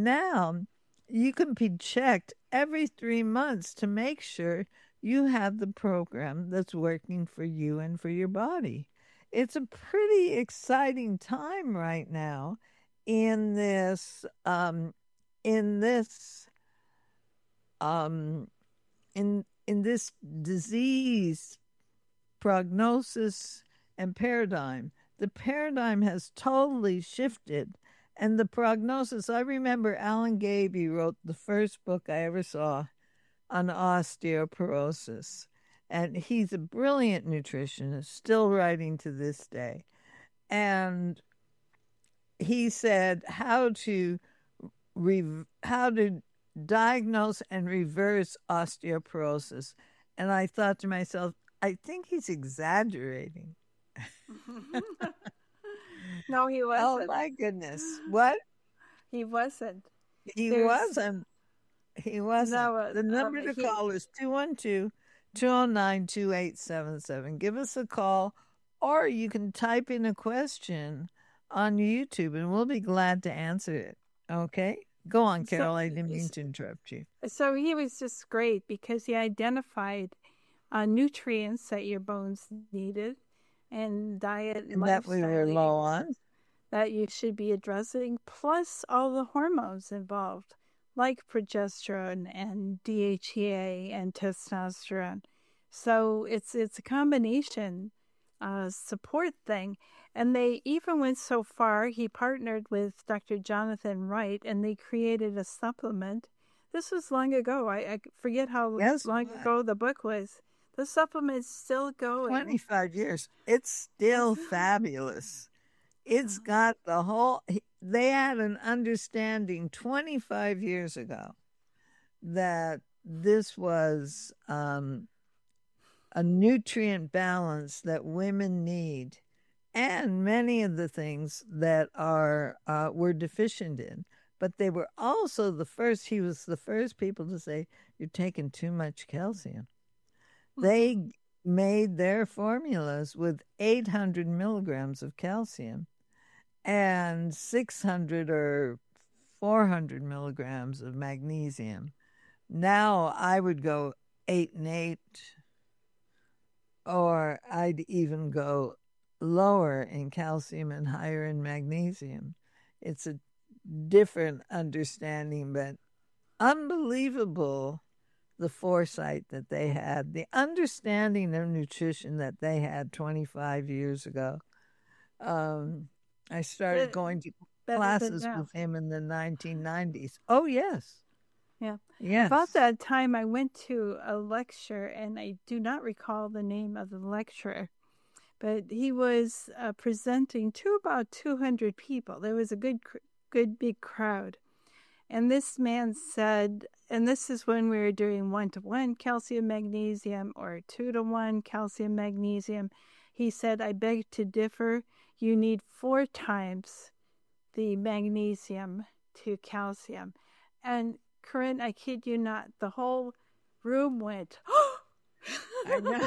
now you can be checked every 3 months to make sure you have the program that's working for you and for your body. It's a pretty exciting time right now in in this um, in this disease prognosis and paradigm. The paradigm has totally shifted. And the prognosis, I remember Alan Gaby wrote the first book I ever saw on osteoporosis. And he's a brilliant nutritionist, still writing to this day. And he said how to diagnose and reverse osteoporosis. And I thought to myself, I think he's exaggerating. No, he Oh wasn't. my goodness. What? He wasn't. He There's wasn't. He wasn't. no, The number to he call is 212-209-2877. Give us a call, or you can type in a question on YouTube and we'll be glad to answer it. Okay? Go on, so Carol. I didn't mean to interrupt you. so he was just great because he identified nutrients that your bones needed and diet and And that we were lifestyle low on. that you should be addressing, plus all the hormones involved, like progesterone and DHEA and testosterone. So it's a combination support thing. And they even went so far, he partnered with Dr. Jonathan Wright and they created a supplement. This was long ago. I forget how Guess long what? ago the book was. The supplement's still going. 25 years. It's still fabulous. It's got the whole, they had an understanding 25 years ago that this was a nutrient balance that women need and many of the things that are were deficient in. But they were also the first, he was the first people to say, you're taking too much calcium. They made their formulas with 800 milligrams of calcium and 600 or 400 milligrams of magnesium. Now I would go 8 and 8, or I'd even go lower in calcium and higher in magnesium. It's a different understanding, but unbelievable the foresight that they had, the understanding of nutrition that they had 25 years ago. I started going to Better than classes now. with him in the 1990s. Oh, yes. Yeah. About Yes. that time, I went to a lecture, and I do not recall the name of the lecturer, but he was presenting to about 200 people. There was a good big crowd. And this man said, and this is when we were doing 1-to-1 calcium magnesium or 2-to-1 calcium magnesium. He said, I beg to differ. You need 4 times the magnesium to calcium. And Corinne, I kid you not, the whole room went, I know.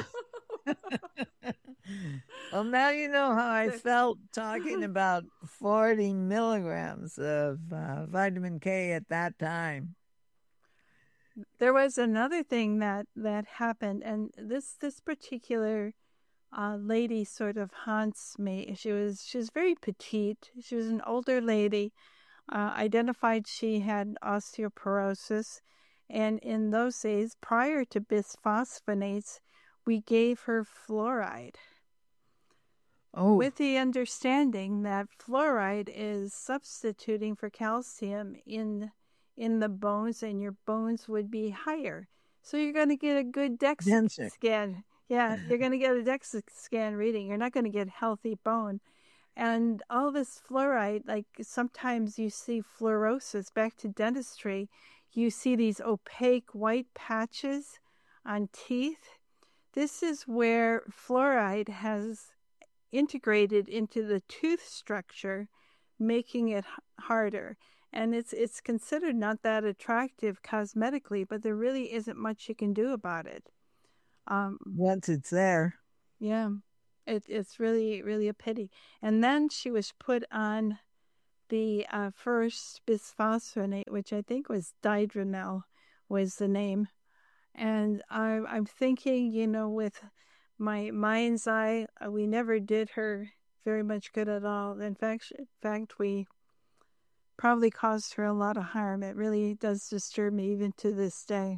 Well, now you know how I felt talking about 40 milligrams of vitamin K at that time. There was another thing that happened, and this particular lady sort of haunts me. She was very petite. She was an older lady. Identified she had osteoporosis, and in those days, prior to bisphosphonates, we gave her fluoride. Oh, With the understanding that fluoride is substituting for calcium in the bones, and your bones would be higher. So you're going to get a good DEXA denser. scan. Yeah, you're going to get a DEXA scan reading. You're not going to get healthy bone. And all this fluoride, like sometimes you see fluorosis, back to dentistry, you see these opaque white patches on teeth. This is where fluoride has integrated into the tooth structure, making it harder. And it's considered not that attractive cosmetically, but there really isn't much you can do about it. Once it's there. Yeah, it's really, really a pity. And then she was put on the first bisphosphonate, which I think was Didronel, was the name. And I'm thinking, with my mind's eye, we never did her very much good at all. In fact, we probably caused her a lot of harm. It really does disturb me even to this day.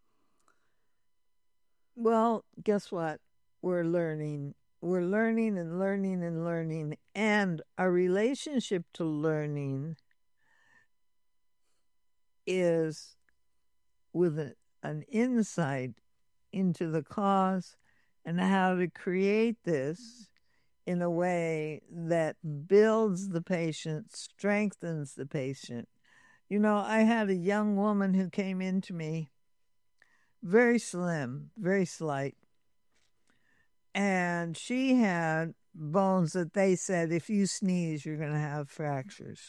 Well, guess what? We're learning. We're learning and learning and learning. And our relationship to learning is with an insight into the cause and how to create this in a way that builds the patient, strengthens the patient. I had a young woman who came into me, very slim, very slight, and she had bones that they said, if you sneeze, you're going to have fractures.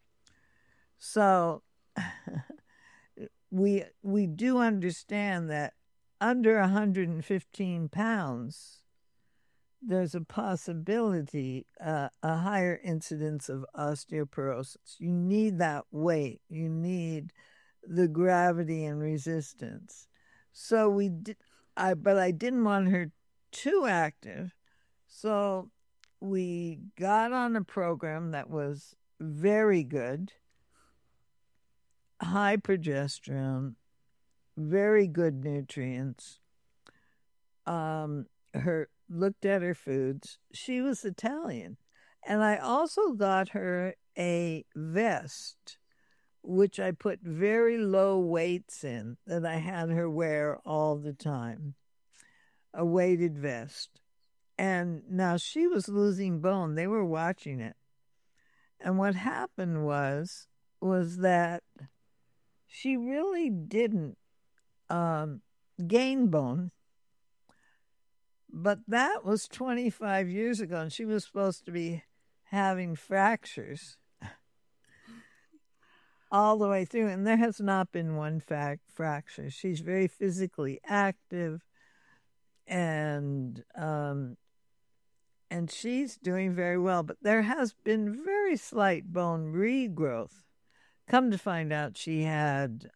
So we do understand that under 115 pounds, there's a possibility, a higher incidence of osteoporosis. You need that weight. You need the gravity and resistance. So but I didn't want her too active. So we got on a program that was very good, high progesterone, very good nutrients. Looked at her foods. She was Italian. And I also got her a vest, which I put very low weights in, that I had her wear all the time. A weighted vest. And now she was losing bone. They were watching it. And what happened was that she really didn't gain bone. But that was 25 years ago, and she was supposed to be having fractures all the way through. And there has not been one fracture. She's very physically active, and she's doing very well. But there has been very slight bone regrowth. Come to find out, she had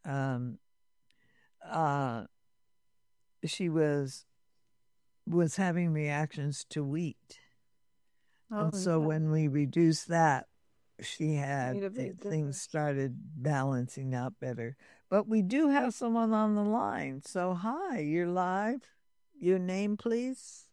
she was having reactions to wheat. And so when we reduced that, she had things started balancing out better. But we do have someone on the line. So hi, you're live. Your name, please.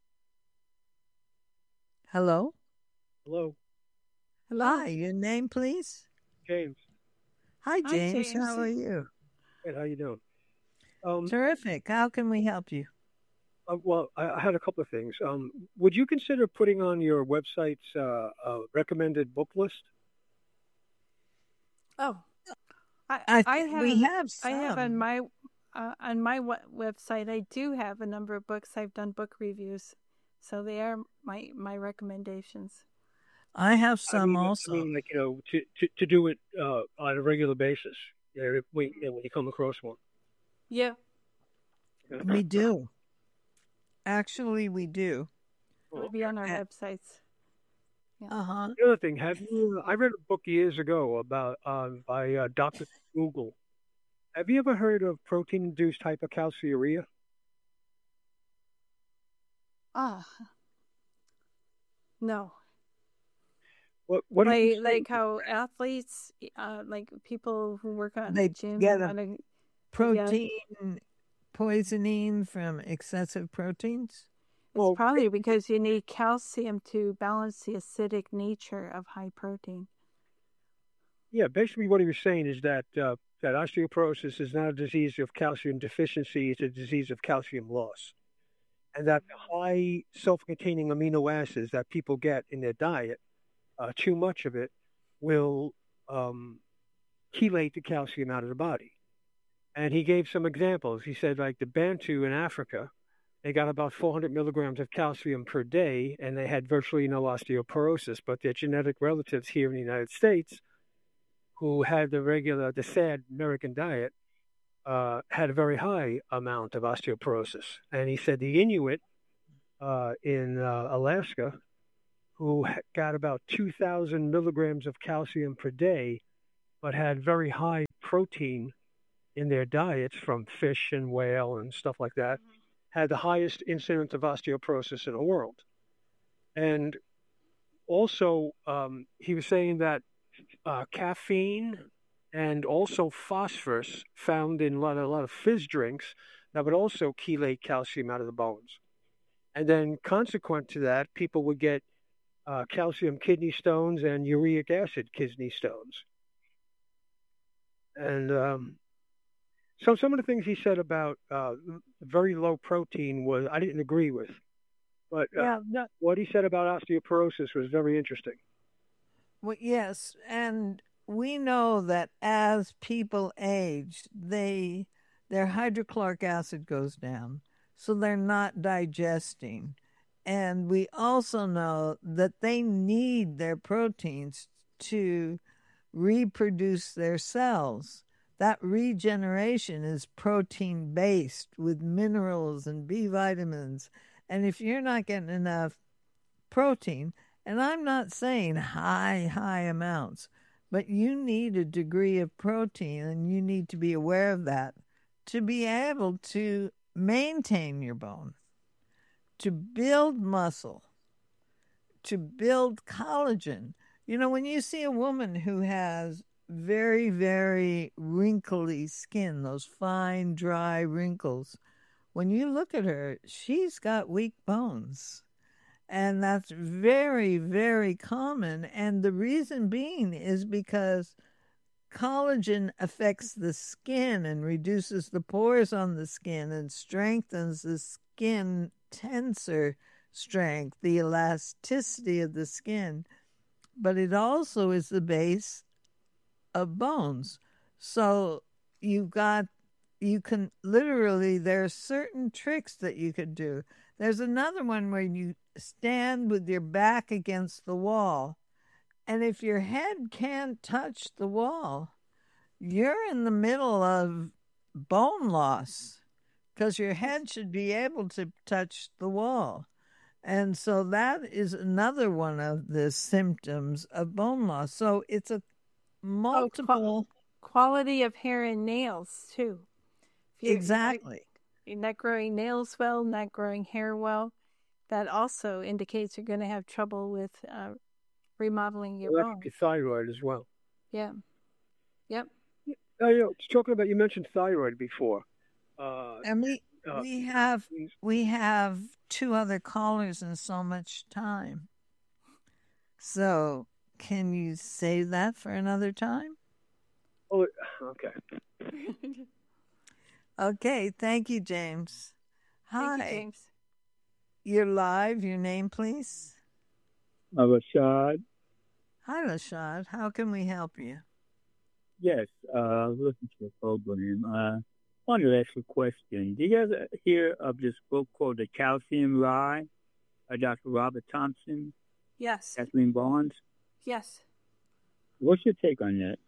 Hello? Hello. Hi, your name, please. James. Hi, James. How are you? Good. How you doing? Terrific. How can we help you? Well, I had a couple of things. Would you consider putting on your website's recommended book list? Oh, we have some. I have on my website. I do have a number of books. I've done book reviews, so they are my recommendations. I have some also. I mean, like, to do it on a regular basis. When you come across one. Yeah. We do. Actually, we do. It would be on our websites. Yeah. Uh-huh. The other thing, I read a book years ago about by Dr. Google. Have you ever heard of protein-induced hypercalciuria? No. What like how athletes, like people who work on they gym, get protein poisoning from excessive proteins? It's probably because you need calcium to balance the acidic nature of high protein. Yeah, basically what he was saying is that that osteoporosis is not a disease of calcium deficiency, it's a disease of calcium loss. And that high self-containing amino acids that people get in their diet, too much of it will chelate the calcium out of the body. And he gave some examples. He said, like the Bantu in Africa, they got about 400 milligrams of calcium per day, and they had virtually no osteoporosis. But their genetic relatives here in the United States, who had the sad American diet, had a very high amount of osteoporosis. And he said the Inuit in Alaska, who got about 2,000 milligrams of calcium per day, but had very high protein in their diets from fish and whale and stuff like that, had the highest incidence of osteoporosis in the world. And also, he was saying that caffeine and also phosphorus found in a lot of fizz drinks that would also chelate calcium out of the bones. And then, consequent to that, people would get calcium kidney stones and uric acid kidney stones. And so some of the things he said about very low protein was I didn't agree with, but what he said about osteoporosis was very interesting. Well, yes, and we know that as people age, their hydrochloric acid goes down, so they're not digesting. And we also know that they need their proteins to reproduce their cells. That regeneration is protein based with minerals and B vitamins. And if you're not getting enough protein, and I'm not saying high amounts, but you need a degree of protein and you need to be aware of that to be able to maintain your bone, to build muscle, to build collagen. You know, when you see a woman who has very, very wrinkly skin, those fine, dry wrinkles, when you look at her, she's got weak bones. And that's very, very common. And the reason being is because collagen affects the skin and reduces the pores on the skin and strengthens the skin tensor strength, the elasticity of the skin. But it also is the base of bones. So you can literally, there are certain tricks that you could do. There's another one where you stand with your back against the wall, and if your head can't touch the wall, you're in the middle of bone loss because your head should be able to touch the wall. And so that is another one of the symptoms of bone loss. So it's a multiple quality of hair and nails too. Exactly. You're not growing nails well, not growing hair well. That also indicates you're going to have trouble with remodeling your bones. Your thyroid as well. Yeah. Yep. Talking about, you mentioned thyroid before. And we have two other callers in so much time. So can you save that for another time? Oh, okay. Okay, thank you, James. Hi. Thank you, James. You're live. Your name, please? Rashad. Hi, Rashad. How can we help you? Yes, listen to the program. I wanted to ask a question. Do you guys hear of this book called The Calcium Lie by Dr. Robert Thompson? Yes. Kathleen Barnes? Yes. What's your take on that?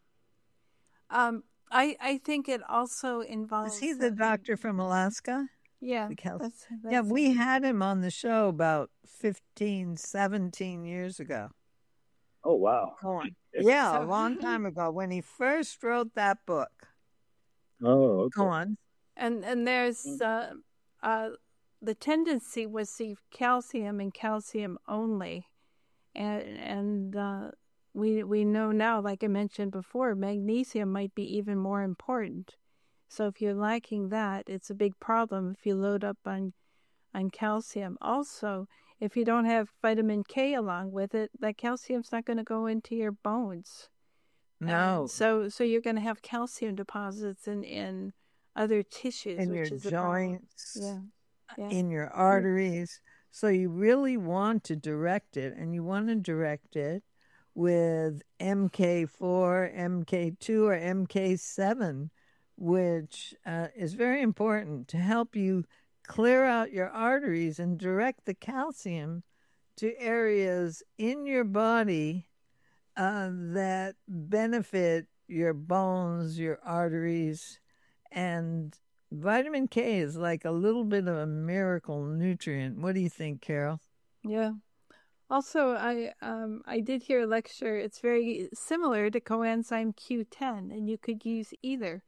I think it also involves... Is he the doctor from Alaska? Yeah. That's yeah, we had him on the show about 15, 17 years ago. Oh, wow. Yeah, a long time ago when he first wrote that book. Oh, okay. Go on. And there's the tendency was see calcium and calcium only, and we know now, like I mentioned before, magnesium might be even more important. So if you're lacking that, it's a big problem if you load up on calcium. Also, if you don't have vitamin K along with it, that calcium's not going to go into your bones. No. So you're going to have calcium deposits in other tissues. In which your is joints, yeah. in your arteries. So you really want to direct it, and you want to direct it with MK4, MK2, or MK7, which is very important to help you clear out your arteries and direct the calcium to areas in your body that benefit your bones, your arteries. And vitamin K is like a little bit of a miracle nutrient. What do you think, Carol? Yeah. Also, I did hear a lecture. It's very similar to coenzyme Q10, and you could use either.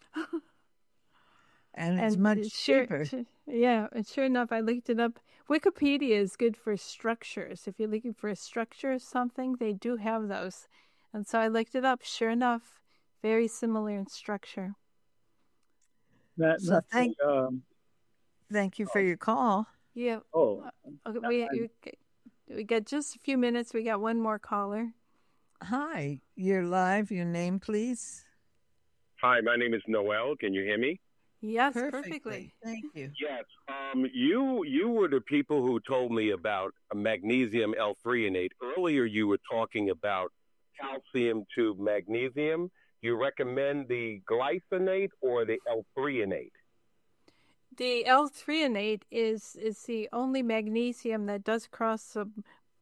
And it's much cheaper. Yeah, and sure enough, I looked it up. Wikipedia is good for structures. If you're looking for a structure of something, they do have those. And so I looked it up. Sure enough, very similar in structure. Thank you for your call. Yeah. Oh. Okay, we got just a few minutes. We got one more caller. Hi, you're live. Your name, please. Hi, my name is Noel. Can you hear me? Yes, perfectly. Thank you. Yes. You were the people who told me about magnesium L-threonate. Earlier, you were talking about calcium to magnesium. Do you recommend the glycinate or the L-threonate? The L-threonate is the only magnesium that does cross the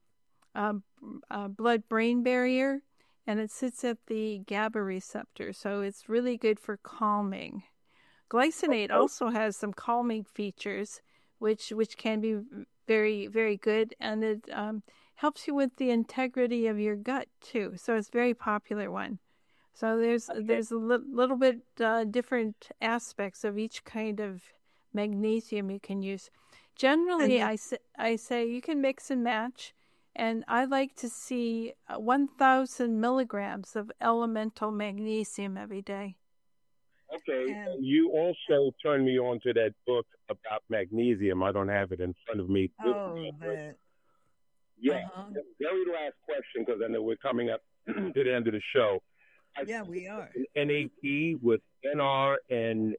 blood-brain barrier, and it sits at the GABA receptor, so it's really good for calming. Glycinate also has some calming features, which can be very, very good, and it helps you with the integrity of your gut too. So it's a very popular one. So there's a little bit different aspects of each kind of magnesium you can use. Generally, I say you can mix and match, and I like to see 1,000 milligrams of elemental magnesium every day. Okay. And you also turned me on to that book about magnesium. I don't have it in front of me. Yeah. The very last question, because I know we're coming up to the end of the show. We are. NAD with NR and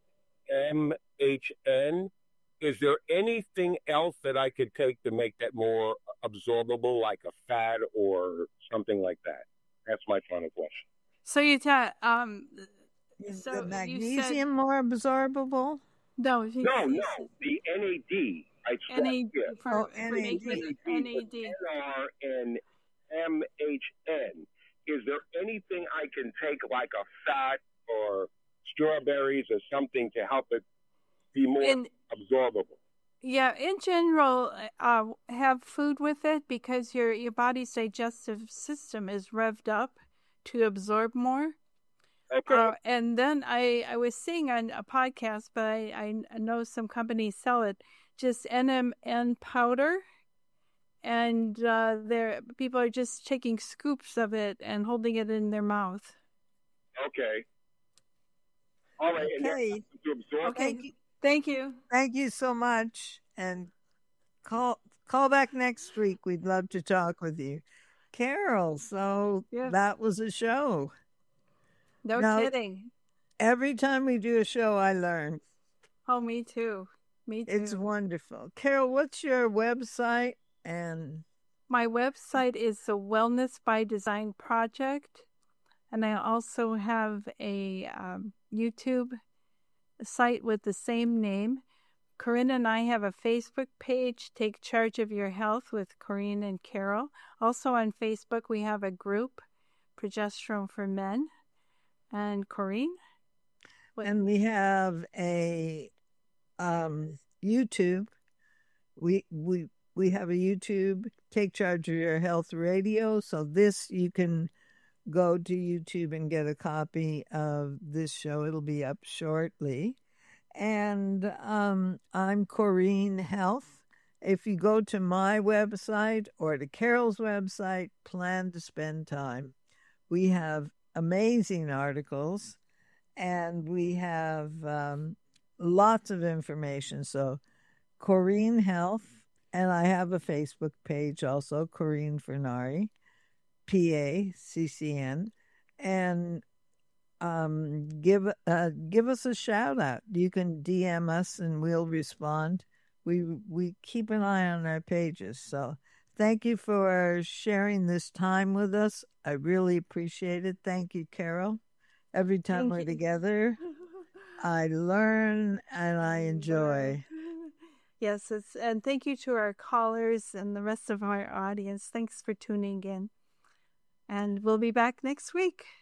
MHN. Is there anything else that I could take to make that more absorbable, like a fat or something like that? That's my final question. So you thought, is the magnesium more absorbable? No, the NAD. NAD. For NAD. NR and MHN. Is there anything I can take, like a fat or strawberries or something, to help it be more absorbable? Yeah, in general, have food with it, because your body's digestive system is revved up to absorb more. Okay. And then I was seeing on a podcast, but I know some companies sell it, just NMN powder. And people are just taking scoops of it and holding it in their mouth. Okay. All right. Okay. Okay. Thank you. Thank you so much. And call back next week. We'd love to talk with you. Carol, so that was a show. No kidding. Every time we do a show, I learn. Oh, me too. Me too. It's wonderful. Carol, what's your website? And my website is the Wellness by Design Project, and I also have a YouTube site with the same name. Corinne and I have a Facebook page, Take Charge of Your Health with Corinne and Carol. Also on Facebook, we have a group, Progesterone for Men. And Corinne? And we have a YouTube. We have a YouTube, Take Charge of Your Health Radio. So you can go to YouTube and get a copy of this show. It'll be up shortly. And I'm Corinne Health. If you go to my website or to Carol's website, Plan to Spend Time. We have amazing articles, and we have lots of information. So Corinne Health. And I have a Facebook page also, Corinne Furnari, PACCN, and give us a shout out. You can DM us and we'll respond. We keep an eye on our pages. So thank you for sharing this time with us. I really appreciate it. Thank you, Carol. Every time we're together, I learn and I enjoy. Yes, and thank you to our callers and the rest of our audience. Thanks for tuning in. And we'll be back next week.